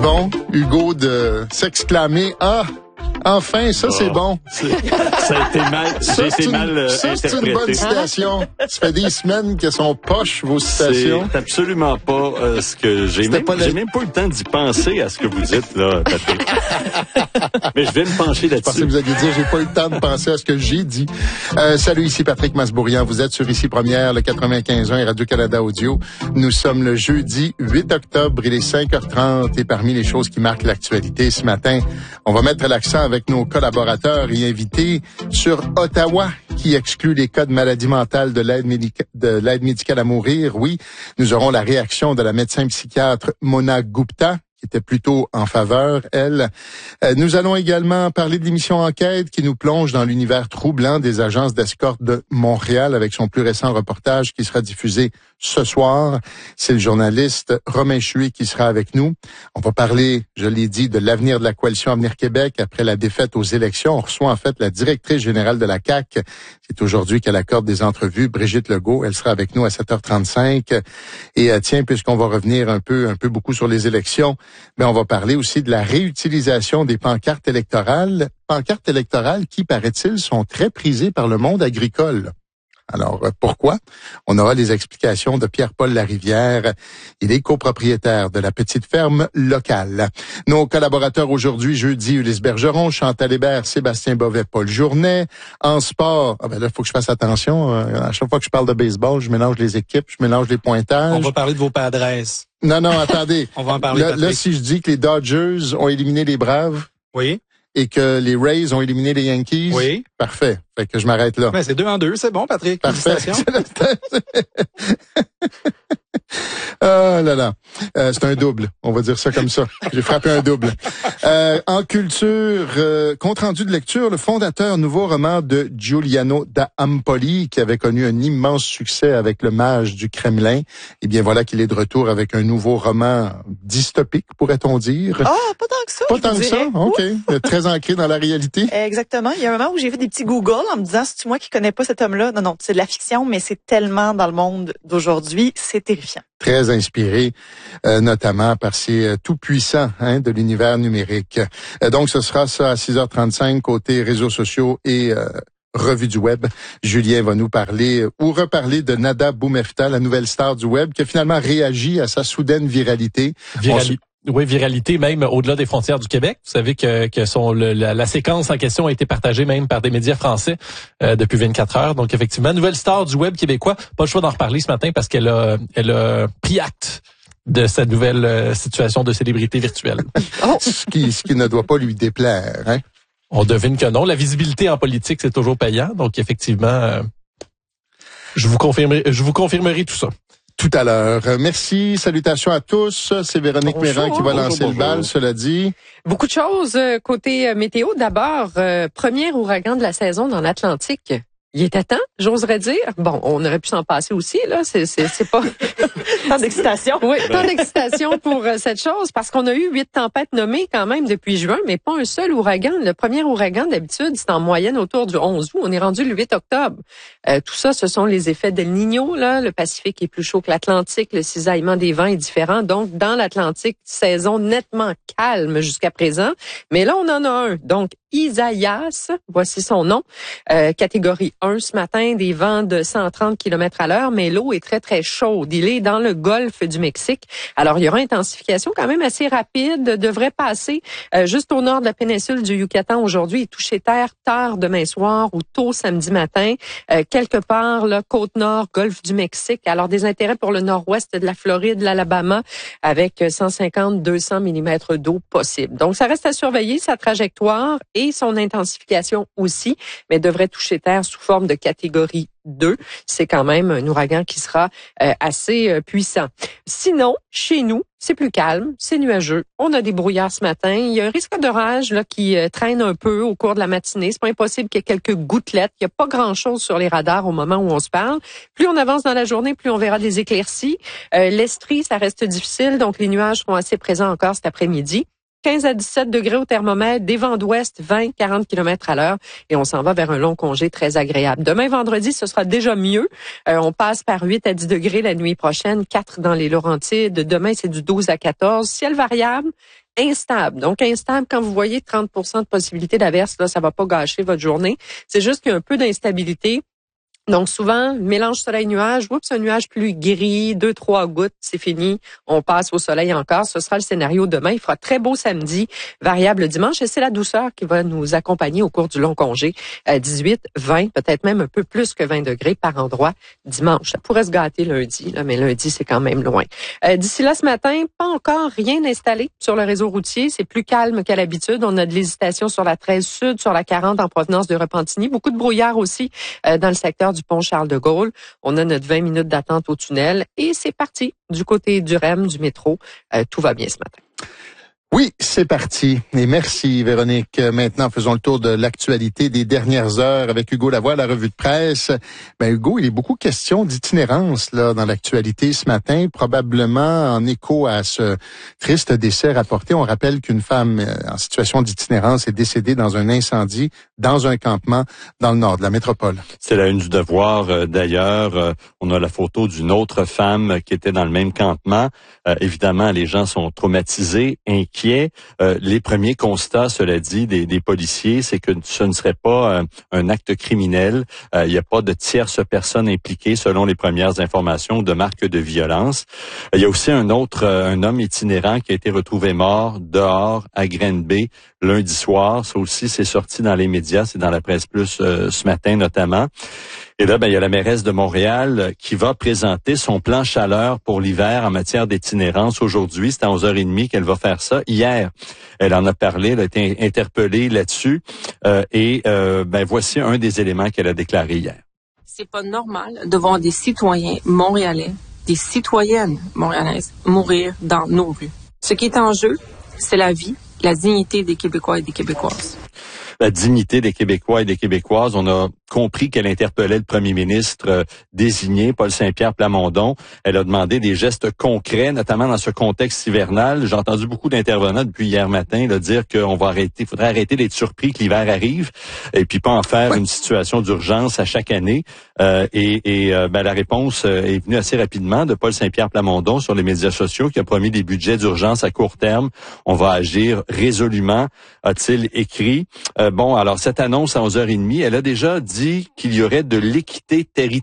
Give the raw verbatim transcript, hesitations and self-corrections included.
bon, Hugo, de s'exclamer « Ah! » Enfin, ça, oh, c'est bon. C'est, ça a été mal, ça, été une, mal euh, ça, interprété. C'est une bonne citation. Ça fait des semaines qu'elles sont poches, vos citations. C'est absolument pas euh, ce que j'ai même, pas j'ai même pas eu le temps d'y penser à ce que vous dites, là, Patrick. Mais je vais me pencher là-dessus. Je pensais que vous alliez dire, j'ai pas eu le temps de penser à ce que j'ai dit. Euh, salut, ici Patrick Masbourian. Vous êtes sur Ici Première, le quatre-vingt-quinze un et Radio-Canada Audio. Nous sommes le jeudi huit octobre, il est cinq heures trente et parmi les choses qui marquent l'actualité ce matin, on va mettre l'accent avec nos collaborateurs et invités sur Ottawa, qui exclut les cas de maladie mentale de l'aide, médica- de l'aide médicale à mourir. Oui, nous aurons la réaction de la médecin psychiatre Mona Gupta, qui était plutôt en faveur, elle. Euh, nous allons également parler de l'émission Enquête qui nous plonge dans l'univers troublant des agences d'escorte de Montréal avec son plus récent reportage qui sera diffusé ce soir. C'est le journaliste Romain Chuet qui sera avec nous. On va parler, je l'ai dit, de l'avenir de la coalition Avenir Québec après la défaite aux élections. On reçoit en fait la directrice générale de la C A Q. C'est aujourd'hui qu'elle accorde des entrevues. Brigitte Legault, elle sera avec nous à sept heures trente-cinq. Et euh, tiens, puisqu'on va revenir un peu, un peu beaucoup sur les élections, mais on va parler aussi de la réutilisation des pancartes électorales. Pancartes électorales qui, paraît-il, sont très prisées par le monde agricole. Alors, pourquoi? On aura les explications de Pierre-Paul Larivière. Il est copropriétaire de la petite ferme locale. Nos collaborateurs aujourd'hui, jeudi, Ulysse Bergeron, Chantal Hébert, Sébastien Bovet, Paul Journet. En sport, ah ben là, il faut que je fasse attention. À chaque fois que je parle de baseball, je mélange les équipes, je mélange les pointages. On va parler de vos Padres. Non, non, attendez. On va en parler, là, Patrick. Là, si je dis que les Dodgers ont éliminé les Braves. Oui. Et que les Rays ont éliminé les Yankees. Oui. Parfait. Fait que je m'arrête là. Mais c'est deux en deux, c'est bon, Patrick. Parfait. Ah là là. Euh, c'est un double. On va dire ça comme ça. J'ai frappé un double. Euh, en culture, euh, compte rendu de lecture, le fondateur nouveau roman de Giuliano da Empoli, qui avait connu un immense succès avec Le Mage du Kremlin. Eh bien, voilà qu'il est de retour avec un nouveau roman dystopique, pourrait-on dire. Ah, oh, pas tant que ça. Pas tant que ça. OK. Ouf. Très ancré dans la réalité. Exactement. Il y a un moment où j'ai fait des petits Google en me disant, c'est moi qui connais pas cet homme-là. Non, non, c'est de la fiction, mais c'est tellement dans le monde d'aujourd'hui, c'est terrifiant. Très inspiré, euh, notamment par ces euh, tout-puissants hein, de l'univers numérique. Euh, donc, ce sera ça à six heures trente-cinq, côté réseaux sociaux et euh, revue du web. Julien va nous parler euh, ou reparler de Nada Boumefta, la nouvelle star du web, qui a finalement réagi à sa soudaine viralité. Virali- Oui, viralité même au-delà des frontières du Québec. Vous savez que, que son, le, la, la séquence en question a été partagée même par des médias français euh, depuis vingt-quatre heures. Donc effectivement, nouvelle star du web québécois. Pas le choix d'en reparler ce matin parce qu'elle a, elle a pris acte de cette nouvelle euh, situation de célébrité virtuelle. Oh. ce, qui, ce qui ne doit pas lui déplaire. Hein? On devine que non. La visibilité en politique, c'est toujours payant. Donc effectivement, euh, je vous confirmerai, je vous confirmerai tout ça. Tout à l'heure. Merci, salutations à tous. C'est Véronique Bonjour, Méran qui va bonjour, lancer bonjour. le bal, cela dit. Beaucoup de choses euh, côté euh, météo. D'abord, euh, premier ouragan de la saison dans l'Atlantique. Il était temps, j'oserais dire. Bon, on aurait pu s'en passer aussi, là. C'est, c'est, c'est pas... Tant d'excitation. Oui, tant d'excitation pour euh, cette chose, parce qu'on a eu huit tempêtes nommées quand même depuis juin, mais pas un seul ouragan. Le premier ouragan, d'habitude, c'est en moyenne autour du onze août. On est rendu le huit octobre. Euh, tout ça, ce sont les effets d'El Niño, là. Le Pacifique est plus chaud que l'Atlantique. Le cisaillement des vents est différent. Donc, dans l'Atlantique, saison nettement calme jusqu'à présent. Mais là, on en a un. Donc, Isaias, voici son nom, euh, catégorie un ce matin, des vents de cent trente kilomètres à l'heure, mais l'eau est très, très chaude. Il est dans le golfe du Mexique. Alors, il y aura une intensification quand même assez rapide, devrait passer euh, juste au nord de la péninsule du Yucatan aujourd'hui et toucher terre tard demain soir ou tôt samedi matin, euh, quelque part, là, côte nord, golfe du Mexique. Alors, des intérêts pour le nord-ouest de la Floride, l'Alabama, avec cent cinquante à deux cents millimètres d'eau possible. Donc, ça reste à surveiller, sa trajectoire et son intensification aussi, mais devrait toucher terre sous forme de catégorie deux. C'est quand même un ouragan qui sera euh, assez euh, puissant. Sinon, chez nous, c'est plus calme, c'est nuageux. On a des brouillards ce matin. Il y a un risque d'orage là qui euh, traîne un peu au cours de la matinée. C'est pas impossible qu'il y ait quelques gouttelettes. Il n'y a pas grand-chose sur les radars au moment où on se parle. Plus on avance dans la journée, plus on verra des éclaircies. Euh, l'Estrie, ça reste difficile, donc les nuages seront assez présents encore cet après-midi. quinze à dix-sept degrés au thermomètre, des vents d'ouest, vingt à quarante kilomètres à l'heure et on s'en va vers un long congé très agréable. Demain, vendredi, ce sera déjà mieux. Euh, on passe par huit à dix degrés la nuit prochaine, quatre dans les Laurentides. Demain, c'est du douze à quatorze. Ciel variable, instable. Donc, instable, quand vous voyez trente pour cent de possibilité d'averse, là, ça va pas gâcher votre journée. C'est juste qu'il y a un peu d'instabilité. Donc, souvent, mélange soleil-nuage, oups, un nuage plus gris, deux, trois gouttes, c'est fini. On passe au soleil encore. Ce sera le scénario demain. Il fera très beau samedi, variable dimanche. Et c'est la douceur qui va nous accompagner au cours du long congé. Euh, dix-huit, vingt, peut-être même un peu plus que vingt degrés par endroit dimanche. Ça pourrait se gâter lundi, là, mais lundi, c'est quand même loin. Euh, d'ici là, ce matin, pas encore rien installé sur le réseau routier. C'est plus calme qu'à l'habitude. On a de l'hésitation sur la treize sud, sur la quarante en provenance de Repentigny. Beaucoup de brouillard aussi euh, dans le secteur du pont Charles-de-Gaulle. On a notre vingt minutes d'attente au tunnel et c'est parti du côté du R E M, du métro. Euh, tout va bien ce matin. Oui, c'est parti. Et merci, Véronique. Maintenant, faisons le tour de l'actualité des dernières heures avec Hugo Lavoie, la revue de presse. Ben, Hugo, il est beaucoup question d'itinérance, là, dans l'actualité ce matin, probablement en écho à ce triste décès rapporté. On rappelle qu'une femme en situation d'itinérance est décédée dans un incendie dans un campement dans le nord de la métropole. C'est la une du Devoir, euh, d'ailleurs. Euh, on a la photo d'une autre femme qui était dans le même campement. Euh, évidemment, les gens sont traumatisés, inquiets. Euh, les premiers constats, cela dit, des, des policiers, c'est que ce ne serait pas euh, un acte criminel. Euh, il n'y a pas de tierce personne impliquée, selon les premières informations, de marque de violence. Il y a aussi un autre, euh, un homme itinérant qui a été retrouvé mort dehors à Granby lundi soir. Ça aussi, c'est sorti dans les médias, c'est dans la presse plus euh, ce matin notamment. Et là, ben, il y a la mairesse de Montréal qui va présenter son plan chaleur pour l'hiver en matière d'itinérance aujourd'hui. C'est à onze heures trente qu'elle va faire ça. Hier, elle en a parlé, elle a été interpellée là-dessus. Euh, et euh, ben, voici un des éléments qu'elle a déclaré hier. C'est pas normal de voir des citoyens montréalais, des citoyennes montréalaises mourir dans nos rues. Ce qui est en jeu, c'est la vie, la dignité des Québécois et des Québécoises. La dignité des Québécois et des Québécoises. On a compris qu'elle interpellait le premier ministre euh, désigné, Paul Saint-Pierre Plamondon. Elle a demandé des gestes concrets, notamment dans ce contexte hivernal. J'ai entendu beaucoup d'intervenants depuis hier matin là, dire qu'on va arrêter, faudrait arrêter d'être surpris que l'hiver arrive et puis pas en faire ouais. une situation d'urgence à chaque année. Euh, et et euh, ben, la réponse est venue assez rapidement de Paul Saint-Pierre Plamondon sur les médias sociaux qui a promis des budgets d'urgence à court terme. On va agir résolument, a-t-il écrit. Euh, bon, alors cette annonce à onze heures trente, elle a déjà dit qu'il y aurait de l'équité territoriale